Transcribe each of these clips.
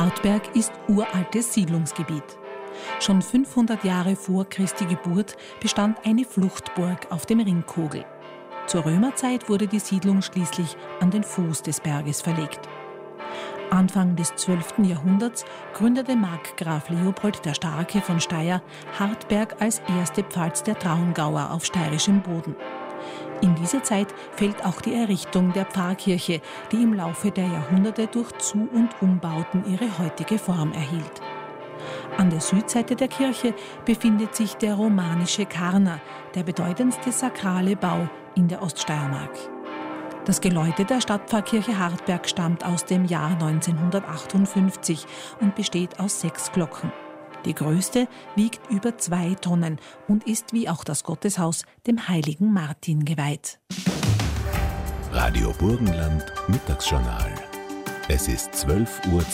Hartberg ist uraltes Siedlungsgebiet. Schon 500 Jahre vor Christi Geburt bestand eine Fluchtburg auf dem Ringkogel. Zur Römerzeit wurde die Siedlung schließlich an den Fuß des Berges verlegt. Anfang des 12. Jahrhunderts gründete Markgraf Leopold der Starke von Steyr Hartberg als erste Pfalz der Traungauer auf steirischem Boden. In diese Zeit fällt auch die Errichtung der Pfarrkirche, die im Laufe der Jahrhunderte durch Zu- und Umbauten ihre heutige Form erhielt. An der Südseite der Kirche befindet sich der romanische Karner, der bedeutendste sakrale Bau in der Oststeiermark. Das Geläute der Stadtpfarrkirche Hartberg stammt aus dem Jahr 1958 und besteht aus 6 Glocken. Die größte wiegt über 2 Tonnen und ist wie auch das Gotteshaus dem heiligen Martin geweiht. Radio Burgenland Mittagsjournal. Es ist 12:02 Uhr.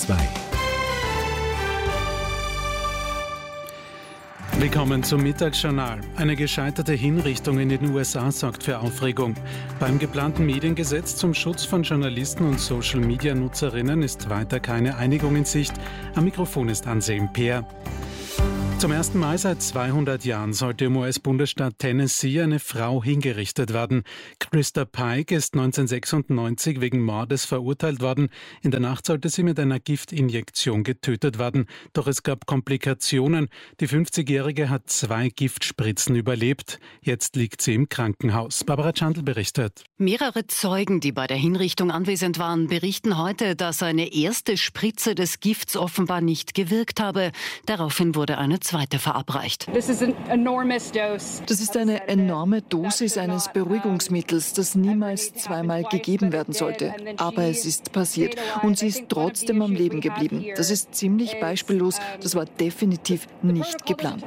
Willkommen zum Mittagsjournal. Eine gescheiterte Hinrichtung in den USA sorgt für Aufregung. Beim geplanten Mediengesetz zum Schutz von Journalisten und Social-Media-Nutzerinnen ist weiter keine Einigung in Sicht. Am Mikrofon ist Anselm Peer. Zum ersten Mal seit 200 Jahren sollte im US-Bundesstaat Tennessee eine Frau hingerichtet werden. Krista Pike ist 1996 wegen Mordes verurteilt worden. In der Nacht sollte sie mit einer Giftinjektion getötet werden. Doch es gab Komplikationen. Die 50-Jährige hat 2 Giftspritzen überlebt. Jetzt liegt sie im Krankenhaus. Barbara Tschandl berichtet. Mehrere Zeugen, die bei der Hinrichtung anwesend waren, berichten heute, dass eine erste Spritze des Gifts offenbar nicht gewirkt habe. Daraufhin wurde eine zweite verabreicht. Das ist eine enorme Dosis eines Beruhigungsmittels, das niemals zweimal gegeben werden sollte. Aber es ist passiert und sie ist trotzdem am Leben geblieben. Das ist ziemlich beispiellos. Das war definitiv nicht geplant.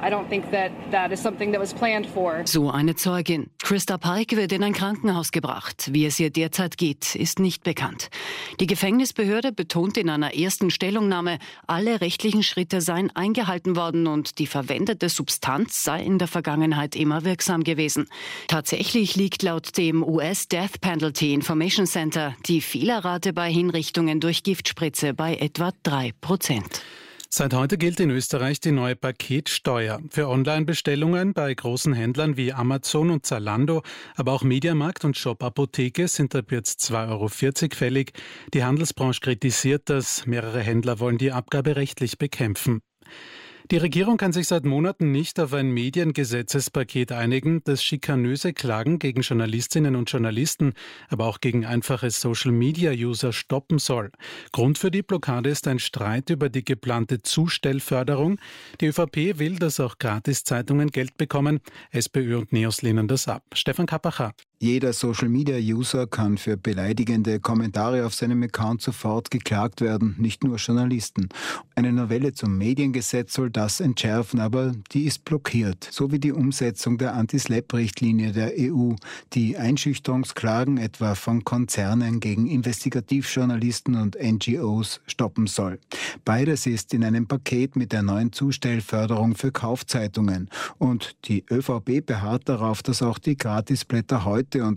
So eine Zeugin. Krista Pike wird in ein Krankenhaus gebracht. Wie es ihr derzeit geht, ist nicht bekannt. Die Gefängnisbehörde betont in einer ersten Stellungnahme, alle rechtlichen Schritte seien eingehalten worden und die verwendete Substanz sei in der Vergangenheit immer wirksam gewesen. Tatsächlich liegt laut dem US Death Penalty Information Center die Fehlerrate bei Hinrichtungen durch Giftspritze bei etwa 3%. Seit heute gilt in Österreich die neue Paketsteuer. Für Online-Bestellungen bei großen Händlern wie Amazon und Zalando, aber auch Mediamarkt und Shop Apotheke sind ab jetzt 2,40 € fällig. Die Handelsbranche kritisiert das. Mehrere Händler wollen die Abgabe rechtlich bekämpfen. Die Regierung kann sich seit Monaten nicht auf ein Mediengesetzespaket einigen, das schikanöse Klagen gegen Journalistinnen und Journalisten, aber auch gegen einfache Social-Media-User stoppen soll. Grund für die Blockade ist ein Streit über die geplante Zustellförderung. Die ÖVP will, dass auch Gratiszeitungen Geld bekommen. SPÖ und NEOS lehnen das ab. Stefan Kappacher. Jeder Social-Media-User kann für beleidigende Kommentare auf seinem Account sofort geklagt werden, nicht nur Journalisten. Eine Novelle zum Mediengesetz soll das entschärfen, aber die ist blockiert, so wie die Umsetzung der Anti-Slap-Richtlinie der EU, die Einschüchterungsklagen etwa von Konzernen gegen Investigativjournalisten und NGOs stoppen soll. Beides ist in einem Paket mit der neuen Zustellförderung für Kaufzeitungen. Und die ÖVP beharrt darauf, dass auch die Gratisblätter heute und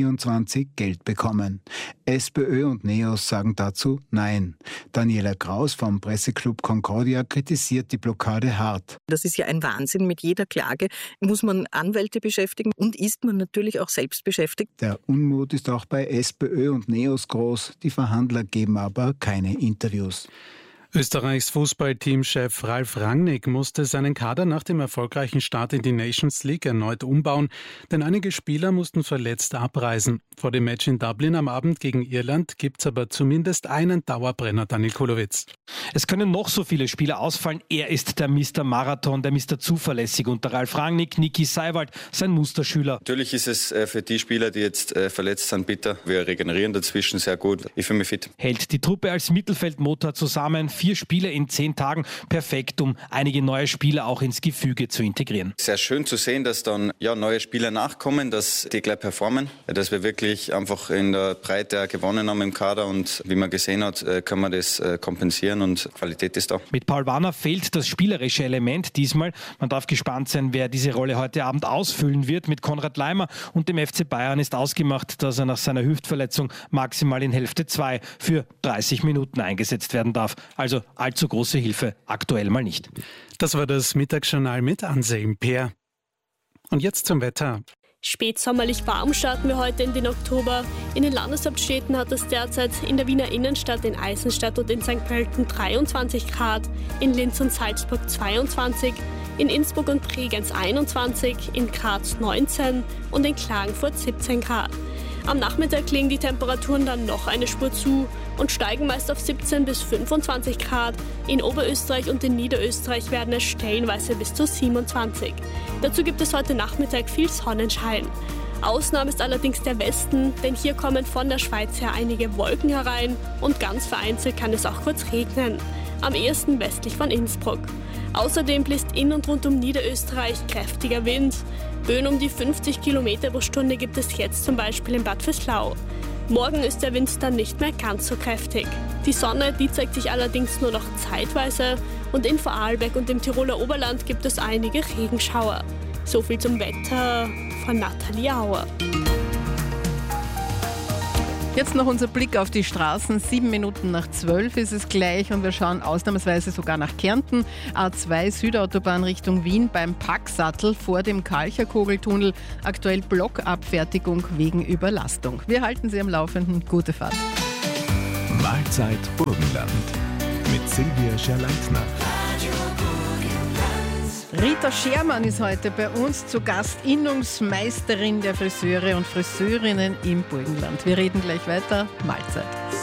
OE24 Geld bekommen. SPÖ und NEOS sagen dazu Nein. Daniela Kraus vom Presseclub Concordia kritisiert die Blockade hart. Das ist ja ein Wahnsinn. Mit jeder Klage muss man Anwälte beschäftigen und ist man natürlich auch selbst beschäftigt. Der Unmut ist auch bei SPÖ und NEOS groß. Die Verhandler geben aber keine Interviews. Österreichs Fußballteamchef Ralf Rangnick musste seinen Kader nach dem erfolgreichen Start in die Nations League erneut umbauen, denn einige Spieler mussten verletzt abreisen. Vor dem Match in Dublin am Abend gegen Irland gibt's aber zumindest einen Dauerbrenner, Daniel Kulowitz. Es können noch so viele Spieler ausfallen. Er ist der Mr. Marathon, der Mr. Zuverlässig. Und der Ralf Rangnick, Niki Seiwald, sein Musterschüler. Natürlich ist es für die Spieler, die jetzt verletzt sind, bitter. Wir regenerieren dazwischen sehr gut. Ich fühle mich fit. Hält die Truppe als Mittelfeldmotor zusammen. 4 Spiele in 10 Tagen. Perfekt, um einige neue Spieler auch ins Gefüge zu integrieren. Sehr schön zu sehen, dass dann neue Spieler nachkommen, dass die gleich performen. Dass wir wirklich einfach in der Breite gewonnen haben im Kader. Und wie man gesehen hat, kann man das kompensieren. können und Qualität ist da. Mit Paul Warner fehlt das spielerische Element diesmal. Man darf gespannt sein, wer diese Rolle heute Abend ausfüllen wird. Mit Konrad Laimer und dem FC Bayern ist ausgemacht, dass er nach seiner Hüftverletzung maximal in Hälfte 2 für 30 Minuten eingesetzt werden darf. Also allzu große Hilfe aktuell mal nicht. Das war das Mittagsjournal mit Anselm Peer. Und jetzt zum Wetter. Spätsommerlich warm starten wir heute in den Oktober. In den Landeshauptstädten hat es derzeit in der Wiener Innenstadt, in Eisenstadt und in St. Pölten 23 Grad, in Linz und Salzburg 22, in Innsbruck und Bregenz 21, in Graz 19 und in Klagenfurt 17 Grad. Am Nachmittag legen die Temperaturen dann noch eine Spur zu und steigen meist auf 17 bis 25 Grad. In Oberösterreich und in Niederösterreich werden es stellenweise bis zu 27. Dazu gibt es heute Nachmittag viel Sonnenschein. Ausnahme ist allerdings der Westen, denn hier kommen von der Schweiz her einige Wolken herein und ganz vereinzelt kann es auch kurz regnen. Am ehesten westlich von Innsbruck. Außerdem bläst in und rund um Niederösterreich kräftiger Wind. Böen um die 50 Kilometer pro Stunde gibt es jetzt zum Beispiel in Bad Vöslau. Morgen ist der Wind dann nicht mehr ganz so kräftig. Die Sonne, die zeigt sich allerdings nur noch zeitweise und in Vorarlberg und im Tiroler Oberland gibt es einige Regenschauer. So viel zum Wetter von Nathalie Auer. Jetzt noch unser Blick auf die Straßen. 7 Minuten nach 12 ist es gleich und wir schauen ausnahmsweise sogar nach Kärnten. A2 Südautobahn Richtung Wien beim Packsattel vor dem Kalcherkogeltunnel. Aktuell Blockabfertigung wegen Überlastung. Wir halten Sie am Laufenden. Gute Fahrt. Mahlzeit Burgenland mit Silvia Scherleitner. Rita Schermann ist heute bei uns zu Gast, Innungsmeisterin der Friseure und Friseurinnen im Burgenland. Wir reden gleich weiter. Mahlzeit.